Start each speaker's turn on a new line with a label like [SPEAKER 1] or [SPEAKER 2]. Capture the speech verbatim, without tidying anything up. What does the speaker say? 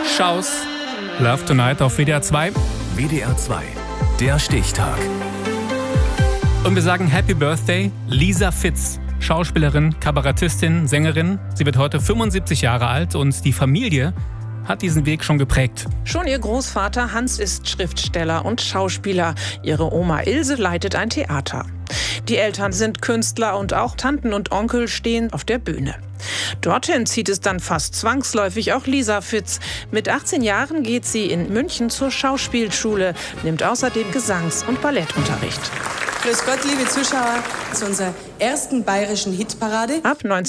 [SPEAKER 1] Schaus. Love Tonight auf W D R zwei.
[SPEAKER 2] W D R zwei, der Stichtag.
[SPEAKER 1] Und wir sagen Happy Birthday, Lisa Fitz. Schauspielerin, Kabarettistin, Sängerin. Sie wird heute fünfundsiebzig Jahre alt und die Familie hat diesen Weg schon geprägt.
[SPEAKER 3] Schon ihr Großvater Hans ist Schriftsteller und Schauspieler. Ihre Oma Ilse leitet ein Theater. Die Eltern sind Künstler und auch Tanten und Onkel stehen auf der Bühne. Dorthin zieht es dann fast zwangsläufig auch Lisa Fitz. Mit achtzehn Jahren geht sie in München zur Schauspielschule, nimmt außerdem Gesangs- und Ballettunterricht.
[SPEAKER 4] Grüß Gott, liebe Zuschauer, zu unserer ersten bayerischen Hitparade.
[SPEAKER 3] Ab